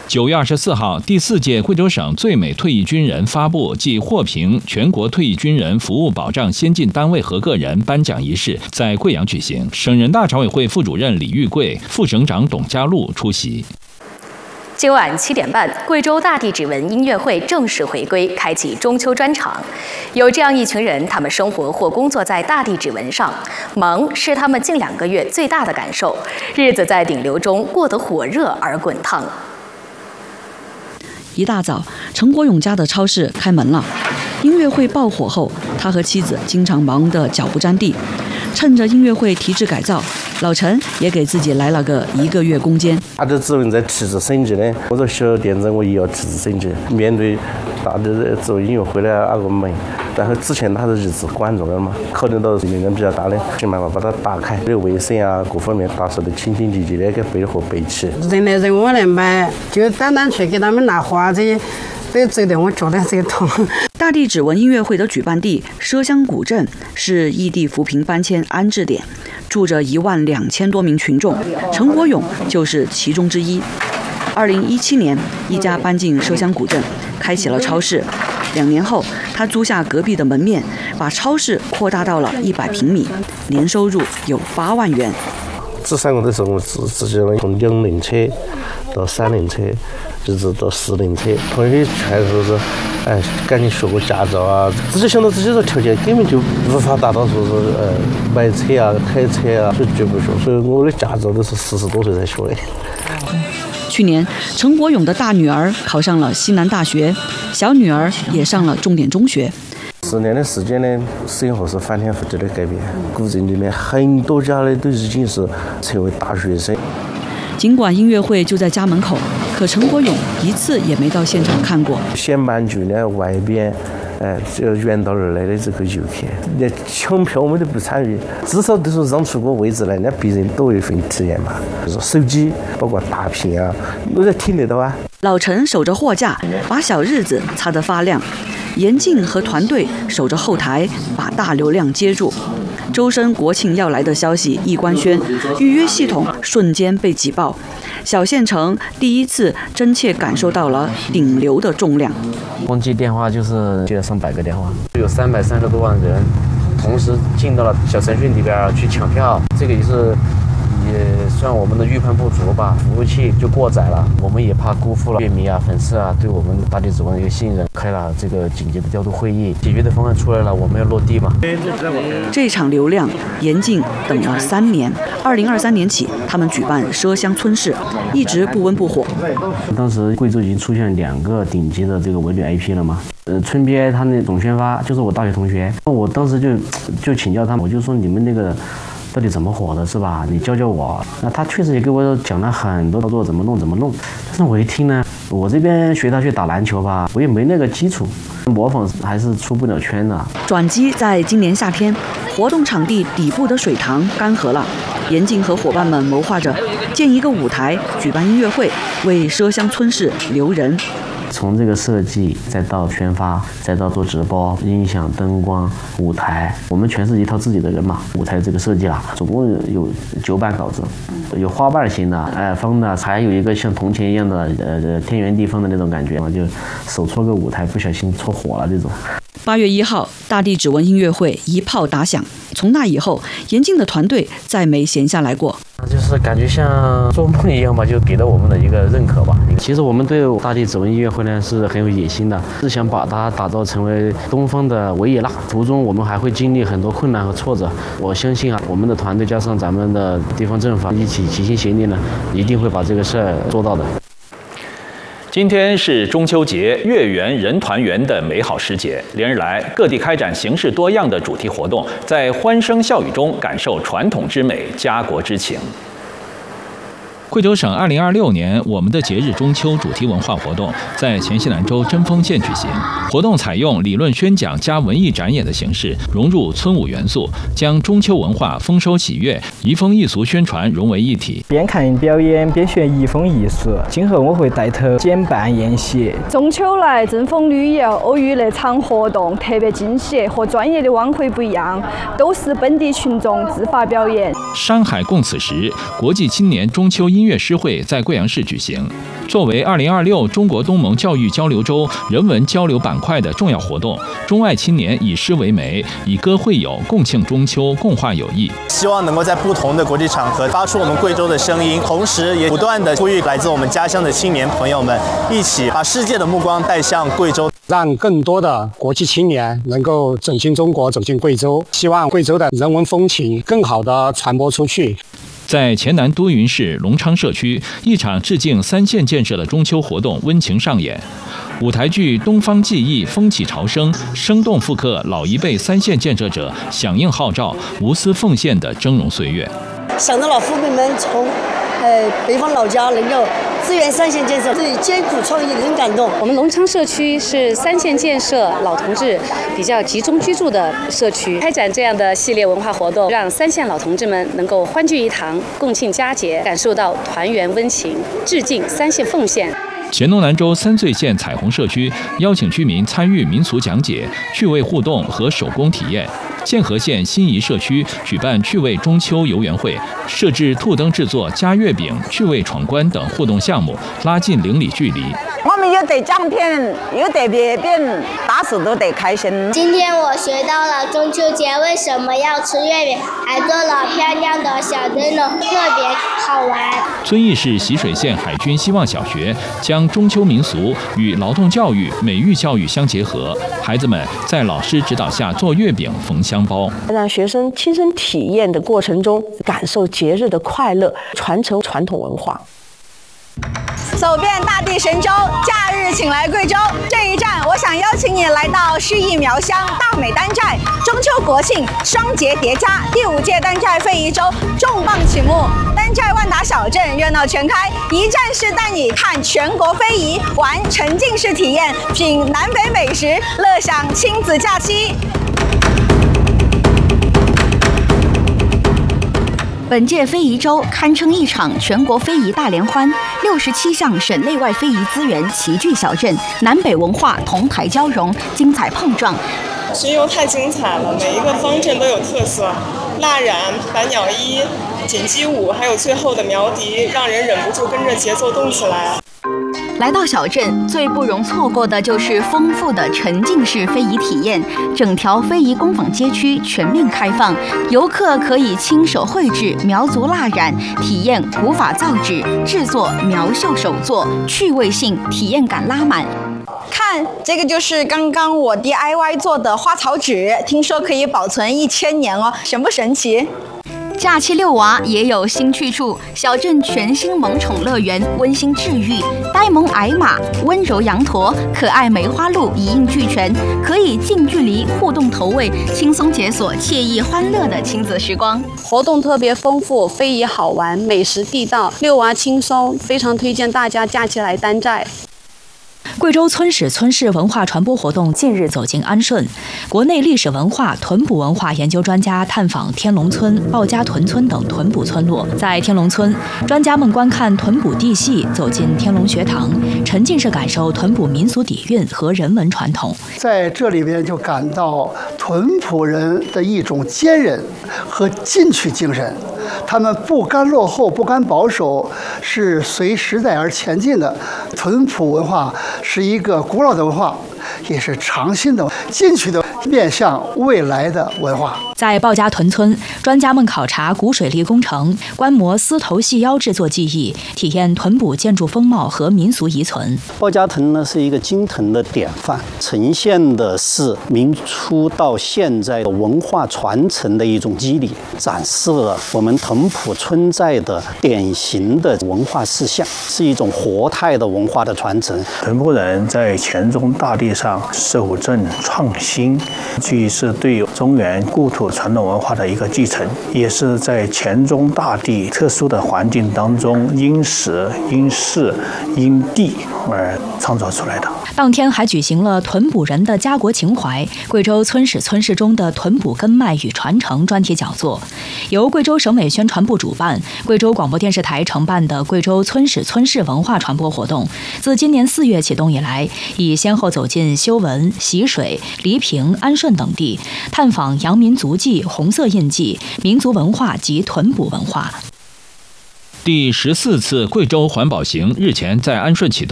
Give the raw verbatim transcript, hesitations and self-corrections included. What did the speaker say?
九月二十四号，第四届贵州省最美退役军人发布暨获评全国退役军人服务保障先进单位和个人颁奖仪式在贵阳举行，省人大常委会副主任李玉贵、副省长董家禄出席。 今晚七点半，贵州大地指纹音乐会正式回归，开启中秋专场。有这样一群人，他们生活或工作在大地指纹上，忙是他们近两个月最大的感受，日子在顶流中过得火热而滚烫。 一大早，陈国勇家的超市开门了。音乐会爆火后，他和妻子经常忙得脚不沾地。趁着音乐会提质改造，老陈也给自己来了个一个月工间。 大地指纹在提质升级呢，我做小店子我也要提质升级。面对大地指纹音乐会的那个门，然后之前他的日子关着了嘛，考虑到力量比较大的，想办法把它打开，对卫生啊各方面打扫的清清洁洁的，给备货备齐。 人来人往来买，就单单去给他们拿花这些。这这点我觉得这个痛。 大地指纹音乐会的举办地畲乡古镇是异地扶贫搬迁安置点，住着一万两千多名群众，陈国勇就是其中之一。二零一七年，一家搬进畲乡古镇，开启了超市。两年后，他租下隔壁的门面，把超市扩大到了一百平米，年收入有八万元。 这三个的时候，我自自己从两轮车到三轮车。一直到四轮车，同学还说是，哎，赶紧学个驾照啊！自己想到自己的条件根本就无法达到，说是呃买车啊、开车啊，就绝不学。所以我的驾照都是四十多岁才学的。 去年，陈国勇的大女儿考上了西南大学，小女儿也上了重点中学。 十年的时间呢，生活是翻天覆地的改变。古镇里面很多家的都已经是成为大学生。 尽管音乐会就在家门口，可陈国勇一次也没到现场看过。县办局呢外边，哎，这远道而来的这个游客，连抢票我们都不参与，至少都是让出个位置来，让别人多一份体验嘛。就是手机，包括大屏啊，我都听得到啊。 老陈守着货架，把小日子擦得发亮；严静和团队守着后台，把大流量接住。周深国庆要来的消息一官宣，预约系统瞬间被挤爆，小县城第一次真切感受到了顶流的重量。 光接电话就是接了上百个电话，有三百三十多万人同时进到了小程序里边去抢票，这个也是也算我们的预判不足吧，服务器就过载了，我们也怕辜负了乐迷啊、粉丝啊对我们大地指纹的一个信任，开了这个紧急的调度会议，解决的方案出来了，我们要落地嘛。 这场流量，严禁等了三年。二零二三年起，他们举办畲乡村市，一直不温不火。 当时贵州已经出现两个顶级的这个文旅 I P 了嘛。呃，村 P I 他那总宣发就是我大学同学，我当时就就请教他们，我就说你们那个到底怎么火的，是吧？你教教我。那他确实也给我讲了很多操作，怎么弄怎么弄。但是我一听呢，我这边学他去打篮球吧，我也没那个基础，模仿还是出不了圈的。 转机在今年夏天，活动场地底部的水塘干涸了，严禁和伙伴们谋划着建一个舞台，举办音乐会，为畲乡村市留人。 从这个设计，再到宣发，再到做直播、音响、灯光、舞台，我们全是一套自己的人嘛。舞台这个设计啦，总共有九版稿子，有花瓣型的、哎风的，还有一个像铜钱一样的，呃天圆地方的那种感觉嘛，就手搓个舞台，不小心搓火了这种。 八月一号，大地指纹音乐会一炮打响。从那以后，严禁的团队再没闲下来过。 就是感觉像做梦一样吧，就给了我们的一个认可吧。其实我们对大地指纹音乐会呢是很有野心的，是想把它打造成为东方的维也纳。途中我们还会经历很多困难和挫折，我相信啊，我们的团队加上咱们的地方政府一起齐心协力呢，一定会把这个事儿做到的。 今天是中秋节，月圆人团圆的美好时节。连日来，各地开展形式多样的主题活动，在欢声笑语中感受传统之美、家国之情。贵州省二零二六年我们的节日中秋主题文化活动在黔西南州贞丰县举行。活动采用理论宣讲加文艺展演的形式，融入村舞元素，将中秋文化、丰收喜悦、移风易俗宣传融为一体。 边看表演边学移风易俗，今后我会带头减半宴席。 中秋来贞丰旅游欧娱那场活动特别惊喜，和专业的晚会不一样，都是本地群众自发表演。 山海共此时，国际青年中秋音音乐诗会在贵阳市举行。作为二零二六中国东盟教育交流周人文交流板块的重要活动，中爱青年以诗为媒，以歌会友，共庆中秋，共话友谊。 希望能够在不同的国际场合发出我们贵州的声音，同时也不断的呼吁来自我们家乡的青年朋友们，一起把世界的目光带向贵州， 让更多的国际青年能够走进中国，走进贵州。希望贵州的人文风情更好的传播出去。 在黔南都匀市隆昌社区，一场致敬三线建设的中秋活动温情上演。舞台剧《东方记忆》风起潮生，生动复刻老一辈三线建设者响应号召、无私奉献的峥嵘岁月。 想到了父辈们从呃北方老家能够支援三线建设，自己艰苦创业，很感动。 我们隆昌社区是三线建设老同志比较集中居住的社区，开展这样的系列文化活动，让三线老同志们能够欢聚一堂，共庆佳节，感受到团圆温情，致敬三线奉献。 黔东南州三穗县彩虹社区邀请居民参与民俗讲解、趣味互动和手工体验。建和县新沂社区举办趣味中秋游园会，设置兔灯制作、加月饼、趣味闯关等互动项目，拉近邻里距离。 我们有得奖品，有得月饼，大事都得开心。 今天我学到了中秋节为什么要吃月饼，还做了漂亮的小灯笼，特别好玩。 遵义市习水县海军希望小学将中秋民俗与劳动教育、美育教育相结合，孩子们在老师指导下做月饼、缝香包， 让学生亲身体验的过程中感受节日的快乐，传承传统文化。 走遍大地神州，假日请来贵州。这一站，我想邀请你来到诗意苗乡大美丹寨。中秋国庆双节叠加，第五届丹寨非遗周重磅启幕，丹寨万达小镇热闹全开，一站式带你看全国非遗，玩沉浸式体验，品南北美食，乐享亲子假期。 本届非遗周堪称一场全国非遗大联欢，六十七项省内外非遗资源齐聚小镇，南北文化同台交融，精彩碰撞。 巡游太精彩了，每一个方阵都有特色，蜡染、百鸟衣、锦鸡舞，还有最后的苗笛，让人忍不住跟着节奏动起来。 来到小镇，最不容错过的就是丰富的沉浸式非遗体验。整条非遗工坊街区全面开放，游客可以亲手绘制苗族蜡染，体验古法造纸、制作苗绣手作，趣味性、体验感拉满。 看，这个就是刚刚我 D I Y 做的花草纸，听说可以保存一千年哦，神不神奇？ 假期遛娃也有新去处，小镇全新萌宠乐园温馨治愈，呆萌矮马、温柔羊驼、可爱梅花鹿一应俱全，可以近距离互动投喂，轻松解锁惬意欢乐的亲子时光。 活动特别丰富，非遗好玩，美食地道，遛娃轻松，非常推荐大家假期来丹寨。 贵州村史村市文化传播活动近日走进安顺，国内历史文化、屯捕文化研究专家探访天龙村、鲍家屯村等屯捕村落。在天龙村，专家们观看屯捕地系，走进天龙学堂，沉浸式感受屯捕民俗底蕴和人文传统。 在这里边就感到屯捕人的一种坚韧和进取精神，他们不甘落后，不甘保守，是随时代而前进的。屯捕文化是一个古老的文化，也是长新的、进取的、面向未来的文化。 在鲍家屯村，专家们考察古水利工程，观摩丝头细腰制作技艺，体验屯捕建筑风貌和民俗遗存。 鲍家屯呢是一个金屯的典范，呈现的是明初到现在的文化传承的一种肌理，展示了我们屯捕村寨的典型的文化事项，是一种活态的文化的传承。 屯捕人在黔中大地上守正创新，既是对中原故土传统文化的一个继承，也是在黔中大地特殊的环境当中因时、因势、因地而创造出来的。 当天还举行了屯捕人的家国情怀、贵州村史村市中的屯捕根脉与传承专题讲座，由贵州省委宣传部主办，贵州广播电视台承办的贵州村史村市文化传播活动，自今年四月启动以来，已先后走进修文、习水、黎平、安顺等地，探访阳民足迹、红色印记、民族文化及屯捕文化。 第十四次贵州环保行日前在安顺启动。